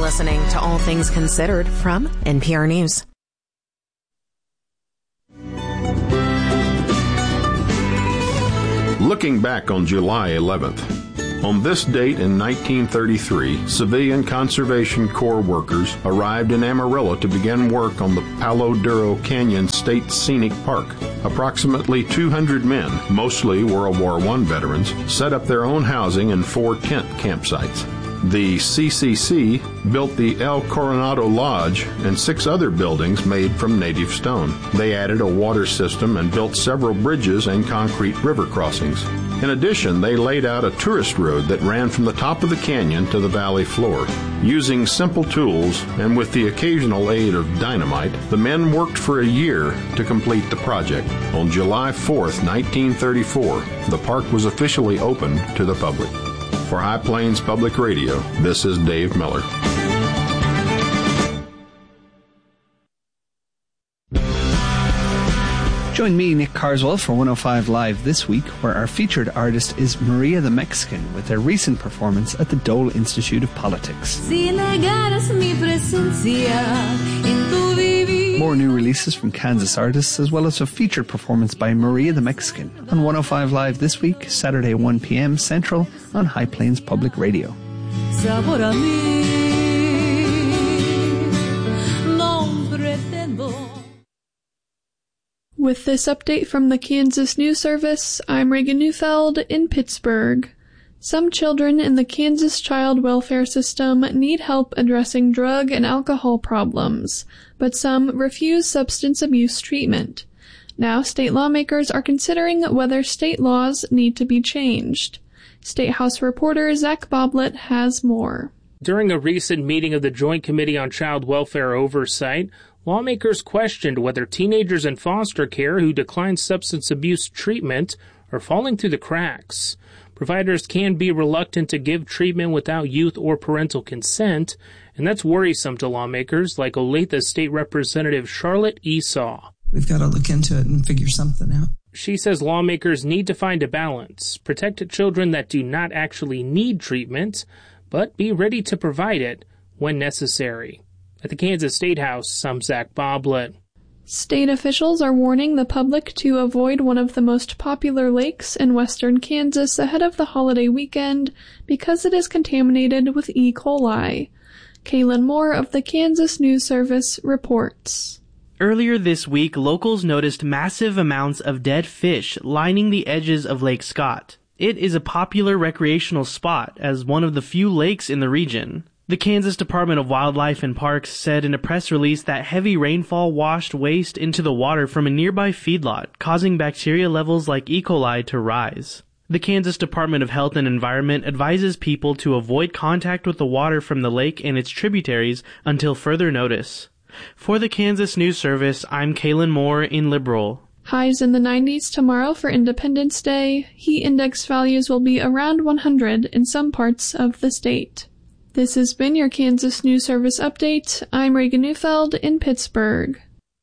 listening to All Things Considered from NPR News. Looking back on July 11th, on this date in 1933, civilian Conservation Corps workers arrived in Amarillo to begin work on the Palo Duro Canyon State Scenic Park. Approximately 200 men, mostly World War I veterans, set up their own housing in 4 tent campsites. The CCC built the El Coronado Lodge and 6 other buildings made from native stone. They added a water system and built several bridges and concrete river crossings. In addition, they laid out a tourist road that ran from the top of the canyon to the valley floor. Using simple tools and with the occasional aid of dynamite, the men worked for a year to complete the project. On July 4th, 1934, the park was officially opened to the public. For High Plains Public Radio, this is Dave Miller. Join me, Nick Carswell, for 105 Live this week, where our featured artist is Maria the Mexican with their recent performance at the Dole Institute of Politics. More new releases from Kansas artists, as well as a featured performance by Maria the Mexican on 105 Live this week, Saturday 1 p.m. Central on High Plains Public Radio. With this update from the Kansas News Service, I'm Reagan Neufeld in Pittsburgh. Some children in the Kansas child welfare system need help addressing drug and alcohol problems, but some refuse substance abuse treatment. Now, state lawmakers are considering whether state laws need to be changed. State House reporter Zach Boblet has more. During a recent meeting of the Joint Committee on Child Welfare Oversight, lawmakers questioned whether teenagers in foster care who decline substance abuse treatment are falling through the cracks. Providers can be reluctant to give treatment without youth or parental consent, and that's worrisome to lawmakers like Olathe State Representative Charlotte Esau. We've got to look into it and figure something out. She says lawmakers need to find a balance, protect children that do not actually need treatment, but be ready to provide it when necessary. At the Kansas State House, I'm Zach Boblet. State officials are warning the public to avoid one of the most popular lakes in western Kansas ahead of the holiday weekend because it is contaminated with E. coli. Kaylin Moore of the Kansas News Service reports. Earlier this week, locals noticed massive amounts of dead fish lining the edges of Lake Scott. It is a popular recreational spot as one of the few lakes in the region. The Kansas Department of Wildlife and Parks said in a press release that heavy rainfall washed waste into the water from a nearby feedlot, causing bacteria levels like E. coli to rise. The Kansas Department of Health and Environment advises people to avoid contact with the water from the lake and its tributaries until further notice. For the Kansas News Service, I'm Kaylin Moore in Liberal. Highs in the 90s tomorrow for Independence Day. Heat index values will be around 100 in some parts of the state. This has been your Kansas News Service update. I'm Reagan Neufeld in Pittsburgh.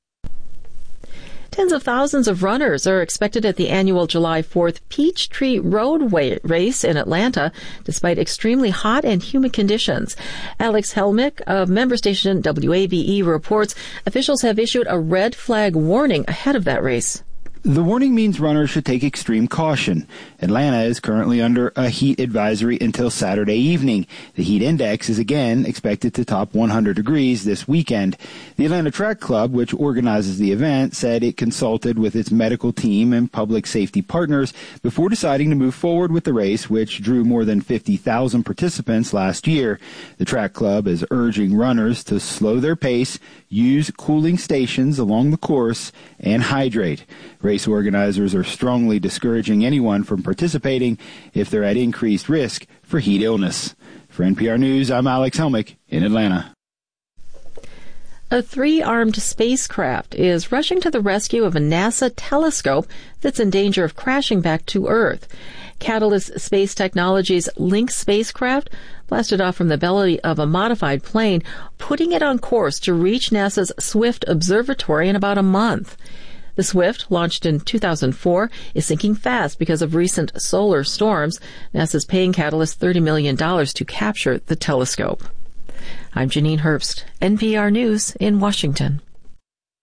Tens of thousands of runners are expected at the annual July 4th Peachtree Road Race in Atlanta, despite extremely hot and humid conditions. Alex Helmick of member station WAVE reports officials have issued a red flag warning ahead of that race. The warning means runners should take extreme caution. Atlanta is currently under a heat advisory until Saturday evening. The heat index is again expected to top 100 degrees this weekend. The Atlanta Track Club, which organizes the event, said it consulted with its medical team and public safety partners before deciding to move forward with the race, which drew more than 50,000 participants last year. The Track Club is urging runners to slow their pace, use cooling stations along the course, and hydrate. Race organizers are strongly discouraging anyone from participating if they're at increased risk for heat illness. For NPR News, I'm Alex Helmick in Atlanta. A 3-armed spacecraft is rushing to the rescue of a NASA telescope that's in danger of crashing back to Earth. Catalyst Space Technologies' Link spacecraft blasted off from the belly of a modified plane, putting it on course to reach NASA's Swift Observatory in about a month. The Swift, launched in 2004, is sinking fast because of recent solar storms. NASA's paying Catalyst $30 million to capture the telescope. I'm Janine Herbst, NPR News in Washington.